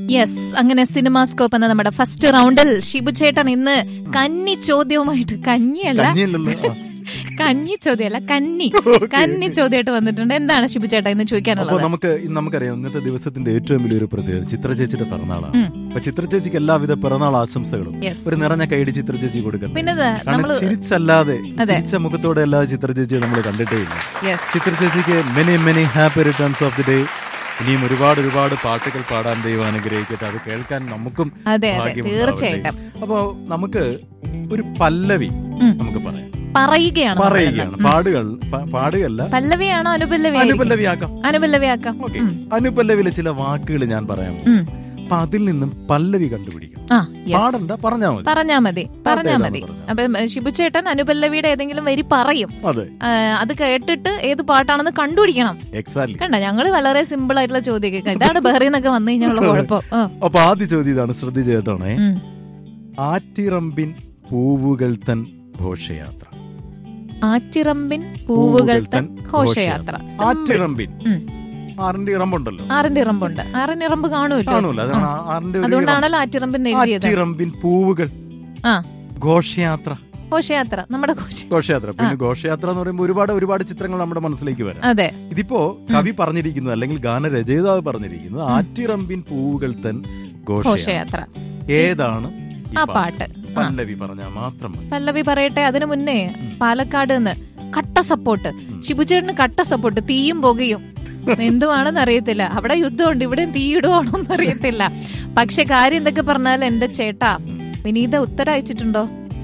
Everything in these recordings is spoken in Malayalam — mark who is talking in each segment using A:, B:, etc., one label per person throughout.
A: യെസ്, അങ്ങനെ സിനിമാസ്കോപ്പ് എന്ന നമ്മുടെ ഫസ്റ്റ് റൗണ്ടിൽ ഷിബു ചേട്ടൻ ഇന്ന് കന്നി ചോദ്യവുമായിട്ട്, കന്നി ചോദ്യമായിട്ട് വന്നിട്ടുണ്ട്. എന്താണ് ഷിബു ചേട്ടാ ഇന്ന് ചോദിക്കാനുള്ളത്?
B: നമുക്കറിയാം ഇന്നത്തെ ദിവസത്തിന്റെ ഏറ്റവും വലിയൊരു പ്രത്യേകത ചിത്ര ചേച്ചിയുടെ പിറന്നാളാണ്. അപ്പൊ ചിത്ര ചേച്ചിക്ക് എല്ലാവിധ പിറന്നാൾ ആശംസകളും ഒരു നിറഞ്ഞ കൈയടി ചിത്ര ചേച്ചി കൊടുക്കണം. കാരണം ചിരിച്ചല്ലാതെ, ചിരിച്ച മുഖത്തോടെ അല്ലാതെ ചിത്ര ചേച്ചിയെ നമ്മൾ കണ്ടിട്ടേ ഇല്ല. ചിത്ര ചേച്ചിക്ക് many many happy returns of the day. ഇനിയും ഒരുപാട് പാട്ടുകൾ പാടാൻ ദൈവം അനുഗ്രഹിക്കട്ടെ. അത് കേൾക്കാൻ നമുക്കും
A: തീർച്ചയായിട്ടും.
B: അപ്പൊ നമുക്ക് ഒരു പല്ലവി നമുക്ക് പറയുകയാണ്. പാടുകയല്ല,
A: പല്ലവിയാണോ അനുപല്ലവിയാക്കാം.
B: ഓക്കെ, അനുപല്ലവിയിലെ ചില വാക്കുകൾ ഞാൻ പറയാം. അപ്പൊ അതിൽ നിന്നും പല്ലവി കണ്ടുപിടിക്കണം. പാടണ്ട, പറഞ്ഞാ മതി. അപ്പൊ
A: ഷിബു ചേട്ടൻ അനുപല്ലവിയുടെ ഏതെങ്കിലും വരി പറയും. അത് കേട്ടിട്ട് ഏത് പാട്ടാണെന്ന് കണ്ടുപിടിക്കണം. കണ്ട, ഞങ്ങള് വളരെ സിമ്പിൾ ആയിട്ടുള്ള ചോദ്യം. ഇതാണ് ബഹറിന്നൊക്കെ വന്നു കഴിഞ്ഞാലുള്ള കുഴപ്പം.
B: അപ്പൊ ആദ്യ ചോദ്യം ഇതാണ്, ശ്രദ്ധിച്ചു കേട്ടോണേ. ആറ്റിറമ്പിൻ പൂവുകൾ തൻ ഘോഷയാത്ര.
A: ആറ്റിറമ്പിൻ പൂവുകൾ തൻ ഘോഷയാത്ര.
B: ആറ്റിറമ്പിൻ ആറിന്റെ ഇറമ്പുണ്ടല്ലോ,
A: ആറിന്റെ ഇറമ്പ് കാണൂല്ലോ, അതുകൊണ്ടാണല്ലോ ആറ്റിറമ്പിൻ എഴുതിയത്.
B: ആറ്റിറമ്പിൻ പൂവുകൾ ഘോഷയാത്ര.
A: നമ്മുടെ
B: ഘോഷയാത്ര. പിന്നെ ഘോഷയാത്ര എന്ന് പറയുമ്പോൾ ഒരുപാട് ചിത്രങ്ങൾ നമ്മുടെ മനസ്സിലേക്ക് വരാം.
A: അതെ,
B: ഇതിപ്പോ കവി പറഞ്ഞിരിക്കുന്നത് അല്ലെങ്കിൽ ഗാനരചയിതാവ് പറഞ്ഞിരിക്കുന്നത് ആറ്റിറമ്പിൻ പൂവുകൾ തൻ ഘോഷയാത്ര. ഏതാണ്
A: ആ പാട്ട്?
B: പല്ലവി പറഞ്ഞാൽ മാത്രം.
A: പല്ലവി പറയട്ടെ. അതിനു മുന്നേ പാലക്കാട് നിന്ന് കട്ട സപ്പോർട്ട്, ഷിബുചേട്ടന് കട്ട സപ്പോർട്ട്. തീയും പുകയും എന്തുവാണെന്ന് അറിയത്തില്ല. അവിടെ യുദ്ധമുണ്ട്, ഇവിടെ തീയിടുവാണോന്ന് അറിയത്തില്ല. പക്ഷെ കാര്യം എന്തൊക്കെ പറഞ്ഞാലും എന്റെ ചേട്ടാ വിനീത ഉത്തരം അയച്ചിട്ടുണ്ടോ?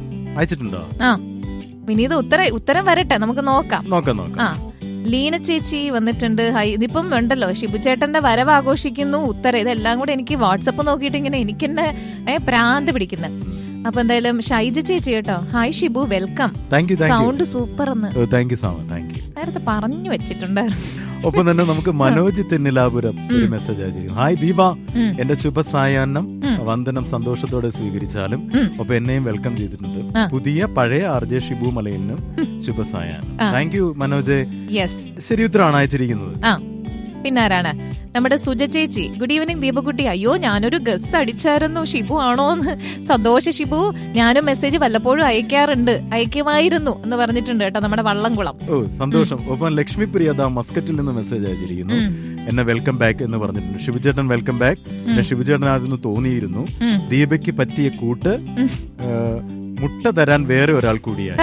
A: ആ, വിനീത ഉത്തരം വരട്ടെ, നമുക്ക് നോക്കാം. ആ, ലീന ചേച്ചി വന്നിട്ടുണ്ട്. ഇതിപ്പം ഉണ്ടല്ലോ, ഷിബുചേട്ടന്റെ വരവ് ആഘോഷിക്കുന്നു, ഉത്തരം. ഇതെല്ലാം കൂടെ എനിക്ക് വാട്സപ്പ് നോക്കിയിട്ട് ഇങ്ങനെ എനിക്കെന്നെ പ്രാന്ത് പിടിക്കുന്നത്. അപ്പൊ എന്തായാലും ഷൈജ ചേച്ചി കേട്ടോ, hi Shibu, welcome, sound super എന്ന് നേരത്തെ പറഞ്ഞു വെച്ചിട്ടുണ്ടായിരുന്നു.
B: ഒപ്പം തന്നെ നമുക്ക് മനോജ് തെന്നിലാപുരം ഒരു മെസ്സേജ് അയച്ചിരിക്കുന്നു. ഹായ് ദീപ, എന്റെ ശുഭസായാഹ്നം വന്ദനം സന്തോഷത്തോടെ സ്വീകരിച്ചാലും. ഒപ്പം എന്നെയും വെൽക്കം ചെയ്തിട്ടുണ്ട്. പുതിയ പഴയ RJ Shibu മലയിനും ശുഭസായാഹ്നം. Thank you Manoj. ശരി ഉത്തരമാണ് അയച്ചിരിക്കുന്നത്.
A: പിന്നെ ആരാണ്? നമ്മുടെ സുജ ചേച്ചി, ഗുഡ് ഈവനിങ് ദീപകുട്ടി. അയ്യോ, ഞാനൊരു ഗസ് അടിച്ചായിരുന്നു, ഷിബു ആണോന്ന്. സന്തോഷ ഷിബു, ഞാനും മെസ്സേജ് വല്ലപ്പോഴും അയക്കുമായിരുന്നു എന്ന് പറഞ്ഞിട്ടുണ്ട് കേട്ടോ, നമ്മുടെ വള്ളംകുളം.
B: ഓ, സന്തോഷം. ഒപ്പം ലക്ഷ്മി പ്രിയത മസ്കറ്റിൽ നിന്ന് മെസ്സേജ് അയച്ചിരിക്കുന്നു. എന്നെ വെൽക്കം ബാക്ക് എന്ന് പറഞ്ഞിട്ടുണ്ട്. ഷിബുചേട്ടൻ വെൽക്കം ബാക്ക്. ഷിബുചേട്ടൻ ആയിരുന്നു തോന്നിയിരുന്നു, ദീപയ്ക്ക് പറ്റിയ കൂട്ട് മുട്ട തരാൻ വേറെ ഒരാൾ കൂടിയായി.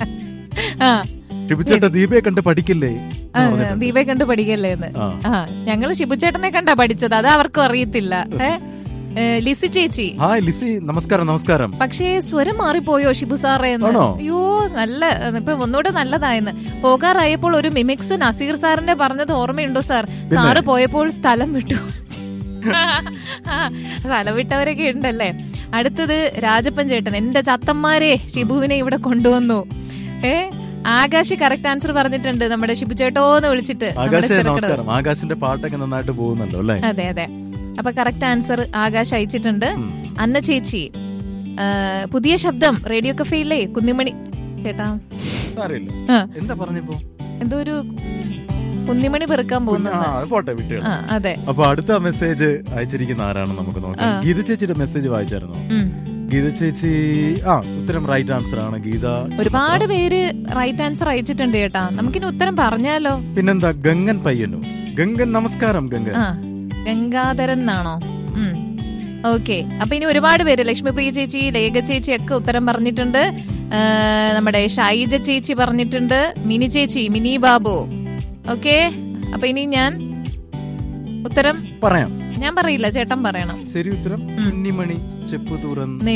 B: ഷിബുചേട്ടൻ ദീപയെ കണ്ട് പഠിക്കില്ലേ എന്ന്.
A: ഞങ്ങള് ഷിബുചേട്ടനെ കണ്ടാ പഠിച്ചത്, അത് അവർക്കും അറിയത്തില്ല. ലിസി ചേച്ചി,
B: ഹായ് ലിസി, നമസ്കാരം.
A: പക്ഷേ സ്വരം മാറിപ്പോയോ ഷിബു സാറേ? അയ്യോ, നല്ല ഇപ്പൊ ഒന്നുകൂടെ നല്ലതായെന്ന്. പോകാറായപ്പോൾ ഒരു മിമിക്സ് നസീർ സാറിന്റെ പറഞ്ഞത് ഓർമ്മയുണ്ടോ സാർ? സാറ് പോയപ്പോൾ സ്ഥലം വിട്ടു. സ്ഥലം വിട്ടവരൊക്കെ ഉണ്ടല്ലേ. അടുത്തത് രാജപ്പൻ ചേട്ടൻ, എന്റെ ചത്തന്മാരെ ഷിബുവിനെ ഇവിടെ കൊണ്ടുവന്നു. ആകാശ് കറക്റ്റ് ആൻസർ പറഞ്ഞിട്ടുണ്ട്, നമ്മുടെ ഷിബു ചേട്ടോന്ന് വിളിച്ചിട്ട്.
B: ആകാശിന്റെ പാട്ടൊക്കെ നന്നായിട്ട് പോകുന്നുണ്ടോ അല്ലേ?
A: അതെ. അപ്പൊ കറക്റ്റ് ആൻസർ ആകാശ് അയച്ചിട്ടുണ്ട്. അന്ന ചേച്ചി, പുതിയ ശബ്ദം റേഡിയോ കഫേയില്ലേ കുന്നിമണി ചേട്ടാ.
B: എന്താ പറഞ്ഞപ്പോ
A: എന്തോ ഒരു കുന്നിമണി പെറുക്കാൻ പോകുന്നുണ്ട്. അതെ.
B: അപ്പൊ അടുത്ത മെസ്സേജ് അയച്ചിരിക്കുന്ന ആരാണെന്ന് നമുക്ക് നോക്കാം. ഗീത ചേച്ചിയുടെ മെസ്സേജ് വായിച്ചായിരുന്നോ? ഗീത ചേച്ചി ഉത്തരം റൈറ്റ് ആൻസർ ആണ്. ഗീത,
A: ഒരുപാട് പേര് റൈറ്റ് ആൻസർ അയച്ചിട്ടുണ്ട് കേട്ടാ. നമുക്കിനി ഉത്തരം പറഞ്ഞാലോ?
B: പിന്നെന്താ, ഗംഗൻ പയ്യനോ? ഗംഗൻ, നമസ്കാരം ഗംഗൻ.
A: ഗംഗാധരൻ എന്നാണോ? ഓക്കെ. അപ്പൊ ഇനി ഒരുപാട് പേര്, ലക്ഷ്മി പ്രിയ ചേച്ചി, ലേഖ ചേച്ചി ഒക്കെ ഉത്തരം പറഞ്ഞിട്ടുണ്ട്. നമ്മുടെ ഷൈജ ചേച്ചി പറഞ്ഞിട്ടുണ്ട്, മിനി ചേച്ചി, മിനി ബാബു. ഓക്കെ. അപ്പൊ ഇനി ഞാൻ ഉത്തരം
B: പറയാം.
A: ഞാൻ പറയില്ല, ചേട്ടൻ പറയണം.
B: ശരി ഉത്തരം കുന്നിമണി ചെപ്പു തുറന്ന്.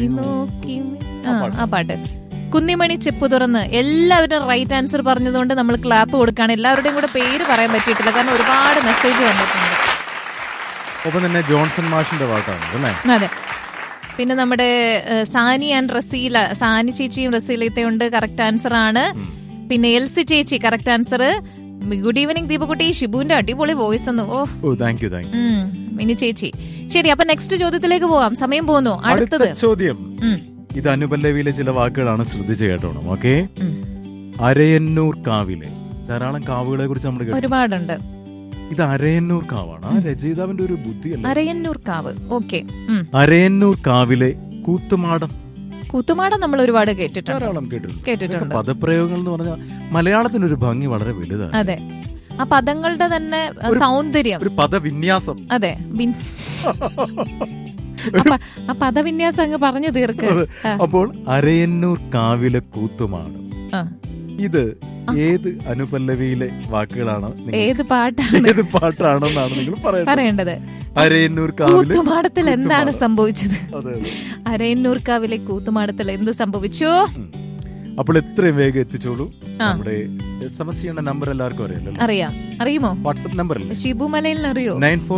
A: ആ പാട്ട് കുന്നിമണി ചെപ്പു തുറന്ന്. എല്ലാവരും റൈറ്റ് ആൻസർ പറഞ്ഞതുകൊണ്ട് നമ്മൾ ക്ലാപ്പ് കൊടുക്കാണ്. എല്ലാവരുടെയും കൂടെ പേര് പറയാൻ പറ്റിയിട്ടില്ല, കാരണം ഒരുപാട് മെസ്സേജ് വന്നിട്ടുണ്ട്.
B: ഒപ്പം തന്നെ ജോൺസൺ മാഷിന്റെ പാട്ടാണ് അല്ലേ?
A: അതെ. പിന്നെ നമ്മുടെ സാനി ആൻഡ് റസീല, സാനി ചേച്ചിയും റസീലത്തെ ഉണ്ട്, കറക്റ്റ് ആൻസർ ആണ്. പിന്നെ എൽസി ചേച്ചി കറക്റ്റ് ആൻസർ. ഗുഡ് ഈവനിങ് ദീപകുട്ടി, ഷിബുവിന്റെ അടിപൊളി വോയിസ് എന്ന്. മിനി ചേച്ചി. ശരി, അപ്പൊ നെക്സ്റ്റ് ചോദ്യത്തിലേക്ക് പോവാം, സമയം പോകുന്നു. അടുത്തത്
B: ചോദ്യം, ഇത് അനുപല്ലവിയിലെ ചില വാക്കുകളാണ്, ശ്രദ്ധിച്ചു കേട്ടോണം. ഓക്കെ. അരയന്നൂർ കാവിലെ ധാരാളം കാവുകളെ കുറിച്ച് നമ്മൾ
A: ഒരുപാടുണ്ട്.
B: ഇത് അരയന്നൂർ കാവാണ്. ആ രചയിതാവിന്റെ ഒരു ബുദ്ധിയല്ല.
A: അരയന്നൂർ കാവ്. ഓക്കെ.
B: അരയന്നൂർ കാവിലെ കൂത്തുമാടം.
A: കൂത്തുമാടം നമ്മൾ ഒരുപാട് കേട്ടിട്ടുണ്ട്,
B: ധാരാളം കേട്ടിട്ടുണ്ട്. പദപ്രയോഗങ്ങൾ എന്ന് പറഞ്ഞാൽ മലയാളത്തിനൊരു ഭംഗി വളരെ വലുതാണ്.
A: അതെ, ആ പദങ്ങളുടെ തന്നെ സൗന്ദര്യം,
B: ഒരു പദവിന്യാസം.
A: അതെ, ആ പദവിന്യാസം അങ്ങ് പറഞ്ഞു തീർക്ക്.
B: അപ്പോൾ അരയന്നൂർ കാവിലെ കൂത്തുമാടം, ഇത് ഏത് അനുപല്ലവിയിലെ വാക്കുകളാണ്,
A: ഏത്
B: പാട്ടാണെന്നാണ് നിങ്ങൾ പറയേണ്ടത്.
A: അരയന്നൂർ കൂത്തുമാടത്തിൽ എന്താണ് സംഭവിച്ചത്? അരയന്നൂർ കാവിലെ കൂത്തുമാടത്തിൽ എന്ത് സംഭവിച്ചു?
B: അപ്പോൾ എത്രയും വേഗം എത്തിച്ചോളൂ. നമ്മുടെ SMS ചെയ്യേണ്ട നമ്പർ എല്ലാവർക്കും
A: അറിയുമോ?
B: വാട്സ്ആപ്പ് നമ്പർ
A: ഷിബു മലയിൽ അറിയോ?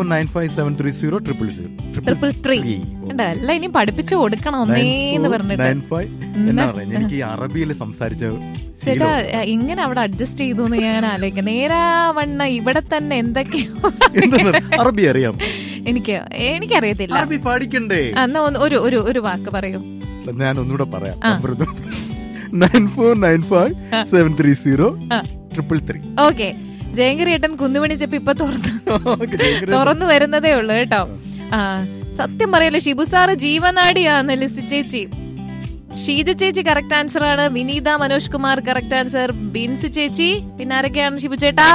B: 9495730333.
A: അല്ല, ഇനി പഠിപ്പിച്ചു കൊടുക്കണം ഒന്നേന്ന് പറഞ്ഞിട്ട്.
B: എനിക്ക് അറബിയിൽ സംസാരിച്ച
A: ചേട്ടാ ഇങ്ങനെ അവിടെ അഡ്ജസ്റ്റ് ചെയ്തു എന്ന് ഞാൻ ആലോചിക്കാം. നേരാവണ്ണ ഇവിടെ തന്നെ എന്തൊക്കെയോ
B: അറബി അറിയാം.
A: എനിക്കറിയത്തില്ല.
B: അറബി പഠിക്കണ്ടേ?
A: എന്നാ ഒരു വാക്ക് പറയൂ.
B: ഞാൻ ഒന്നുകൂടെ പറയാം. 9495730333.
A: ഓക്കെ. ജയങ്കരിയേട്ടൻ കുന്നുമണി ചെപ്പ് ഇപ്പൊ തുറന്നു വരുന്നതേ ഉള്ളു കേട്ടോ. സത്യം പറയല്ലേ, ഷിബു സാറ് ജീവനാടിയാന്ന് ലിസി ചേച്ചി. ഷീജ ചേച്ചി കറക്റ്റ് ആൻസർ ആണ്. വിനീത മനോജ് കുമാർ കറക്റ്റ് ആൻസർ. ബിൻസി ചേച്ചി. പിന്നെ ആരൊക്കെയാണ് ഷിബു ചേട്ടാ?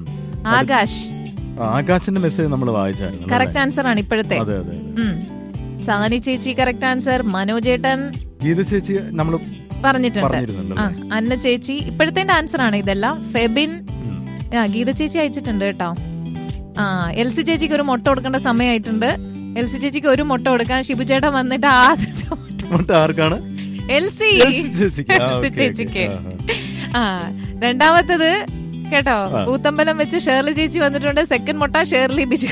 B: ആകാശിന്റെ മെസ്സേജ് നമ്മൾ വായിച്ചായിരുന്നു.
A: കറക്റ്റ് ആൻസർ ആണ് ഇപ്പോഴത്തെ. സാനി ചേച്ചി കറക്റ്റ് ആൻസർ. മനോജേട്ടൻ.
B: ഗീത ചേച്ചി നമ്മൾ
A: പറഞ്ഞിട്ടുണ്ട്. അന്ന ചേച്ചി ഇപ്പോഴത്തെ ആൻസർ ആണ് ഇതെല്ലാം. ഫെബിൻ. ഗീത ചേച്ചി അയച്ചിട്ടുണ്ട് കേട്ടോ. എൽസി ചേച്ചിക്ക് ഒരു മുട്ട കൊടുക്കേണ്ട സമയമായിട്ടുണ്ട്. എൽസി ചേച്ചിക്ക് ഒരു മുട്ട കൊടുക്കാൻ ഷിബു ചേട്ടൻ വന്നിട്ട് ആദ്യത്തെ
B: ആർക്കാണ്?
A: എൽസി ചേച്ചിക്ക്. രണ്ടാമത്തത് കേട്ടോ, കൂത്തമ്പലം വെച്ച് ഷേർലി ചേച്ചി വന്നിട്ടുണ്ട്. സെക്കൻഡ് മുട്ട ഷേർലി ബിജു.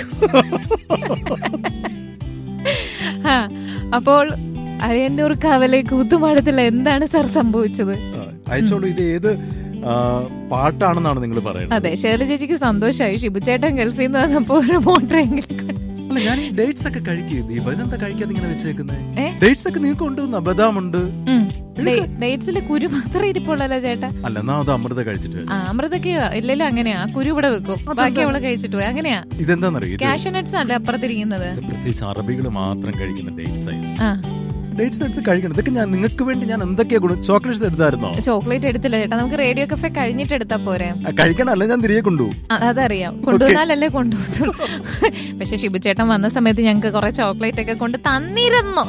A: അപ്പോൾ അരയന്നൂർ കാവിലെ കൂത്തുമാടത്തിൽ എന്താണ് സാർ സംഭവിച്ചത്?
B: അയച്ചോളൂ. ഇത് ഏത് പാട്ടാണെന്നാണ് നിങ്ങൾ പറയുന്നത്?
A: അതെ, ഷേർലി ചേച്ചിക്ക് സന്തോഷമായി. ഷിബു ചേട്ടൻ ഗൾഫിൽ നിന്ന് വന്നപ്പോ ഒരു മോട്ടറെങ്കിലും.
B: ഞാൻ ഡേറ്റ്സ് ഒക്കെ കഴിക്കാതെ ഇങ്ങനെ വെച്ചേക്കുന്നത്. ഡേറ്റ്സ് ഒക്കെ നിങ്ങൾക്ക് കൊണ്ടുവന്ന ബദാം ഉണ്ട്.
A: ഡേറ്റ്സില് കുരു മാത്രമേ ഇരിപ്പുള്ളല്ലോ ചേട്ടാ.
B: അല്ല, അത് അമൃത കഴിച്ചിട്ട്.
A: അമൃതക്ക് ഇല്ലല്ലോ, അങ്ങനെയാ. കുരു ഇവിടെ വെക്കും, ബാക്കി അവള് കഴിച്ചിട്ട് പോയി. അങ്ങനെയാ.
B: ഇതെന്താന്നറിയോ?
A: കാഷ്യൂനട്ട്സ് അല്ലേ അപ്പുറത്തിരിക്കുന്നത്.
B: പ്രത്യേകിച്ച് അറബികൾ മാത്രം കഴിക്കുന്ന ഡേറ്റ്സ് ആയി. ഡേറ്റ്സ് എടുത്ത് കഴിക്കണം. ഇതൊക്കെ ഞാൻ നിങ്ങൾക്ക് വേണ്ടി ഞാൻ എന്തൊക്കെയാ ചോക്ലേറ്റ്സ് എടുത്തായിരുന്നോ?
A: ചോക്ലേറ്റ് എടുത്തില്ല ചേട്ടാ, നമുക്ക് റേഡിയോ കഫേ കഴിഞ്ഞിട്ട് എടുത്താ പോരെ.
B: കഴിക്കണല്ലേ, ഞാൻ തിരികെ കൊണ്ടുപോകും.
A: അതറിയാം, കൊണ്ടുവന്നാലല്ലേ കൊണ്ടുപോകുള്ളൂ. പക്ഷെ ഷിബു ചേട്ടൻ വന്ന സമയത്ത് ഞങ്ങൾക്ക് കുറെ ചോക്ലേറ്റ് ഒക്കെ കൊണ്ട് തന്നിരുന്നു.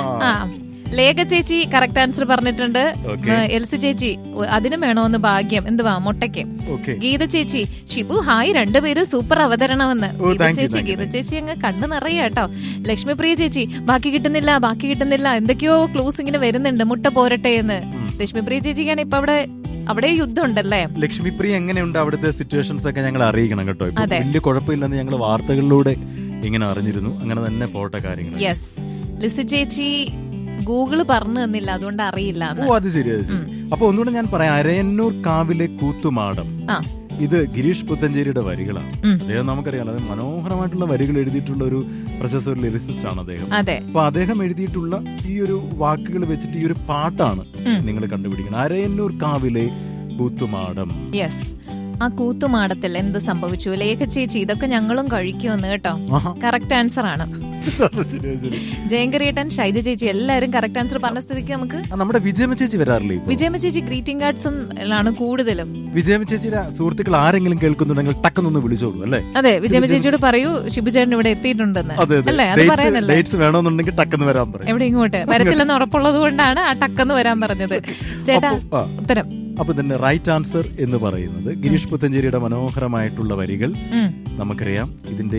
A: ലേഖ ചേച്ചി കറക്റ്റ് ആൻസർ പറഞ്ഞിട്ടുണ്ട്. എൽസി ചേച്ചി അതിനും വേണോന്ന് ഭാഗ്യം. എന്തുവാ മുട്ടയ്ക്ക്. ഗീത ചേച്ചി ഷിബു ഹായ്, രണ്ടുപേരും സൂപ്പർ അവതരണമെന്ന്. ഗീത ചേച്ചി അങ്ങ് കണ്ണു നിറയെ കേട്ടോ. ലക്ഷ്മിപ്രിയ ചേച്ചി ബാക്കി കിട്ടുന്നില്ല എന്തൊക്കെയോ ക്ലൂസ് ഇങ്ങനെ വരുന്നുണ്ട്, മുട്ട പോരട്ടെ എന്ന്. ലക്ഷ്മിപ്രിയ ചേച്ചിക്കാണ് ഇപ്പൊ അവിടെ യുദ്ധം ഉണ്ടല്ലേ.
B: ലക്ഷ്മിപ്രിയ എങ്ങനെയുണ്ട് അവിടുത്തെ സിറ്റുവേഷൻസ് ഒക്കെ ഞങ്ങൾ അറിയിക്കണം കേട്ടോ. വലിയ കുഴപ്പമില്ലെന്ന് ഞങ്ങൾ വാർത്തകളിലൂടെ ഇങ്ങനെ അറിഞ്ഞിരുന്നു. അങ്ങനെ തന്നെ പോട്ടെ കാര്യങ്ങൾ.
A: യെസ്, ലിസി ചേച്ചി ഗൂഗിള് പറഞ്ഞു തന്നില്ല, അതുകൊണ്ട് അറിയില്ല.
B: അത് ശരിയാ. അപ്പൊ ഒന്നുകൂടെ ഞാൻ പറയാം. അരയന്നൂർ കാവിലെ കൂത്തുമാടം, ഇത് ഗിരീഷ് പുത്തഞ്ചേരിയുടെ വരികളാണ്. അദ്ദേഹം നമുക്കറിയാം, അത് മനോഹരമായിട്ടുള്ള വരികൾ എഴുതിയിട്ടുള്ള ഒരു പ്രശസ്ത ഒരു ലിറിസിസ്റ്റ് ആണ് അദ്ദേഹം. അപ്പൊ അദ്ദേഹം എഴുതിയിട്ടുള്ള ഈ ഒരു വാക്കുകൾ വെച്ചിട്ട് ഈ ഒരു പാട്ടാണ് നിങ്ങൾ കണ്ടുപിടിക്കണം. അരയന്നൂർ കാവിലെ കൂത്തുമാടം.
A: യെസ്, ആ കൂത്തുമാടത്തിൽ എന്ത് സംഭവിച്ചു? ലേഖ ചേച്ചി ഇതൊക്കെ ഞങ്ങളും കഴിക്കുമെന്ന് കേട്ടോ. കറക്റ്റ് ആൻസർ ആണ്. ജയങ്കരിയേട്ടൻ, ഷൈജ ചേച്ചി എല്ലാവരും കറക്റ്റ് ആൻസർ പറഞ്ഞ സ്ഥിതിക്ക് നമുക്ക്
B: നമ്മുടെ വിജയമ ചേച്ചി വരാറില്ലേ?
A: വിജയമ ചേച്ചി ഗ്രീറ്റിംഗ് കാർഡ്സും ആണ് കൂടുതലും.
B: വിജയമ ചേച്ചിയുടെ സുഹൃത്തുക്കൾ ആരെങ്കിലും കേൾക്കുന്നുണ്ടെങ്കിൽ ടക്കൊന്ന് വിളിച്ചോളൂ അല്ലേ?
A: അതെ, വിജയമ ചേച്ചിയോട് പറയൂ ഷിബു ചേട്ടൻ ഇവിടെ എത്തിയിട്ടുണ്ടെന്ന്. അല്ലേ, അത് പറയാനല്ലേ.
B: വേണമെന്നുണ്ടെങ്കിൽ ടക്കെന്ന് വരാൻ പറയും.
A: എവിടെ ഇങ്ങോട്ട് വരത്തില്ലെന്ന് ഉറപ്പുള്ളത് കൊണ്ടാണ് ആ ടക്കെന്ന് വരാൻ പറഞ്ഞത്. ചേട്ടാ ഉത്തരം.
B: അപ്പൊ തന്നെ റൈറ്റ് ആൻസർ എന്ന് പറയുന്നത് ഗിരീഷ് പുത്തഞ്ചേരിയുടെ മനോഹരമായിട്ടുള്ള വരികൾ. നമുക്കറിയാം, ഇതിന്റെ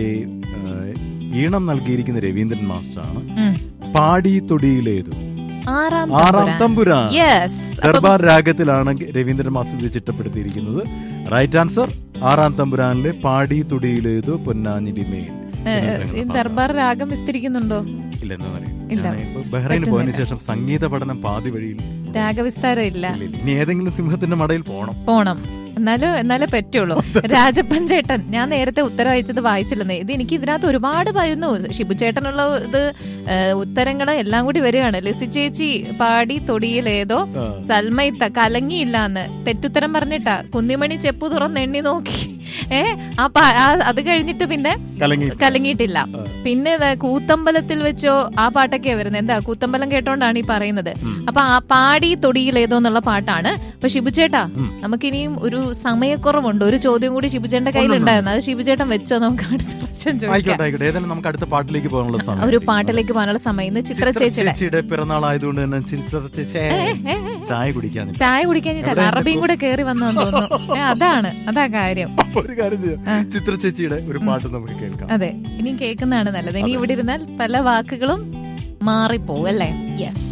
B: ഈണം നൽകിയിരിക്കുന്ന രവീന്ദ്രൻ മാസ്റ്ററാണ്. പാടി തൊടിയിലേതു ആറാം തമ്പുരാൻ. Darbar രാഗത്തിലാണ് Raveendran master ചിട്ടപ്പെടുത്തിയിരിക്കുന്നത്. Right answer ആറാം തമ്പുരാനിലെ പാടി തൊടിയിലേതു പൊന്നാഞ്ഞിരിമേൽ.
A: ദർബാർ രാഗം വിസ്തരിക്കുന്നുണ്ടോ?
B: ഇല്ല, എന്താണെന്നറിയാം, ബഹ്റൈന് പോയതിനു ശേഷം സംഗീത പഠനം പാതി വഴിയിൽ.
A: രാഗവിസ്താരം ഇല്ല.
B: ഇനി ഏതെങ്കിലും സിംഹത്തിന്റെ മടയിൽ പോണം.
A: എന്നാലേ പറ്റുള്ളൂ. രാജപ്പൻ ചേട്ടൻ, ഞാൻ നേരത്തെ ഉത്തരം അയച്ചത് വായിച്ചില്ലെന്നേ. ഇത് എനിക്ക് ഇതിനകത്ത് ഒരുപാട് വരുന്നു. ഷിബു ചേട്ടനുള്ള ഇത് ഉത്തരങ്ങള് എല്ലാം കൂടി വരികയാണ്. ലിസി ചേച്ചി പാടി തൊടിയിലേതോ. സൽമൈത്ത കലങ്ങിയില്ലാന്ന് തെറ്റുത്തരം പറഞ്ഞിട്ടാ. കുന്നിമണി ചെപ്പു തുറന്ന് എണ്ണി നോക്കി അത് കഴിഞ്ഞിട്ട് പിന്നെ കലങ്ങിയിട്ടില്ല. പിന്നെ കൂത്തമ്പലത്തിൽ വെച്ചോ ആ പാട്ടൊക്കെയാ വരുന്നത്. എന്താ കൂത്തമ്പലം കേട്ടോണ്ടാണ് ഈ പറയുന്നത്. അപ്പൊ ആ പാടി തൊടിയിലേതോ എന്നുള്ള പാട്ടാണ്. അപ്പൊ ഷിബുചേട്ടാ, നമുക്കിനിയും ഒരു സമയക്കുറവുണ്ട്. ഒരു ചോദ്യം കൂടി ഷിബുചേട്ടന്റെ കയ്യിലുണ്ടായിരുന്നു. അത് ഷിബുചേട്ടൻ വെച്ചോ, നമുക്ക് അടുത്ത പ്രാവശ്യം ചോദിക്കാം.
B: നമുക്ക് അടുത്ത പാട്ടിലേക്ക് പോകാനുള്ള സമയം,
A: ഒരു പാട്ടിലേക്ക് പോകാനുള്ള സമയം. ഇന്ന് ചിത്ര ചേച്ചിയുടെ
B: പിറന്നാൾ ആയതുകൊണ്ട് തന്നെ ചായ
A: കുടിക്കാനിട്ടല്ല, അറബിയും കൂടെ കേറി വന്നോന്ന് തോന്നുന്നു. അതാ കാര്യം.
B: ഒരു കാര്യം ചെയ്യാം, ചിത്ര ചേച്ചിയുടെ ഒരു പാട്ട് നമുക്ക് കേൾക്കാം.
A: അതെ, ഇനി കേൾക്കുന്നതാണ് നല്ലത്. ഇനി ഇവിടെ ഇരുന്നാൽ പല വാക്കുകളും മാറിപ്പോവും അല്ലേ? യെസ്.